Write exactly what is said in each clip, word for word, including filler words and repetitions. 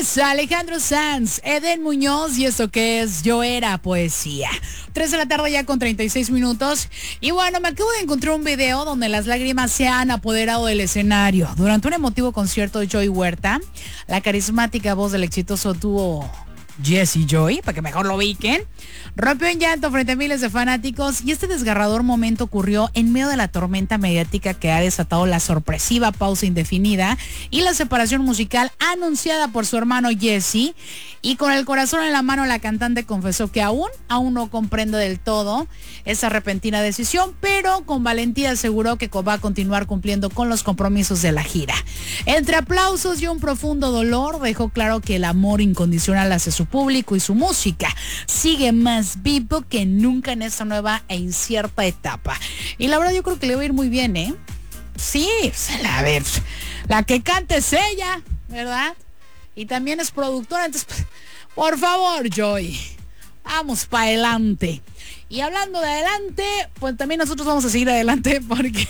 tenemos a Alejandro Sanz, Eden Muñoz y esto que es Yo Era Poesía. tres de la tarde ya con treinta y seis minutos. Y bueno, me acabo de encontrar un video donde las lágrimas se han apoderado del escenario. Durante un emotivo concierto de Joy Huerta, la carismática voz del exitoso dúo Jesse Joy, para que mejor lo ubiquen, rompió en llanto frente a miles de fanáticos y este desgarrador momento ocurrió en medio de la tormenta mediática que ha desatado la sorpresiva pausa indefinida y la separación musical anunciada por su hermano Jesse. Y con el corazón en la mano, la cantante confesó que aún, aún no comprende del todo esa repentina decisión, pero con valentía aseguró que va a continuar cumpliendo con los compromisos de la gira. Entre aplausos y un profundo dolor, dejó claro que el amor incondicional hacia su público y su música sigue más vivo que nunca en esta nueva e incierta etapa. Y la verdad yo creo que le va a ir muy bien, ¿eh? Sí, a ver, la que canta es ella, ¿verdad? Y también es productora, entonces, por favor, Joy, vamos para adelante. Y hablando de adelante, pues también nosotros vamos a seguir adelante porque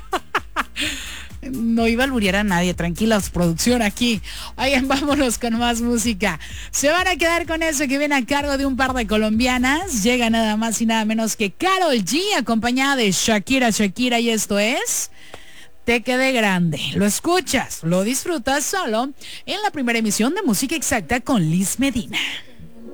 no iba a alburear a nadie, tranquilos, producción aquí. Oigan, vámonos con más música. Se van a quedar con eso que viene a cargo de un par de colombianas. Llega nada más y nada menos que Karol G, acompañada de Shakira, Shakira, y esto es Te Quedé Grande. Lo escuchas, lo disfrutas solo en la primera emisión de Música Exacta con Liz Medina.